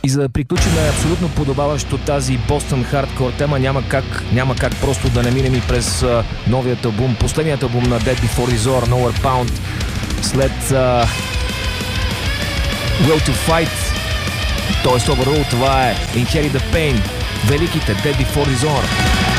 И за да приключим абсолютно подобаващо тази Boston Hardcore тема, няма как просто да не минем и през новият албум, последният албум на Dead Before Dishonor, Nowhere Bound, след Will to Fight, т.е. Overall, това е Inherit the Pain, великите Dead Before Dishonor.